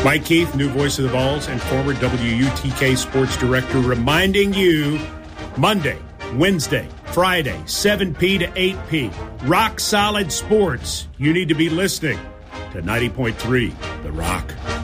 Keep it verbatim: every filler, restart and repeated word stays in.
Mike Keith, new voice of the Vols and former W U T K sports director, reminding you Monday, Wednesday, Friday, seven p to eight p. Rock Solid Sports. You need to be listening to ninety point three The Rock.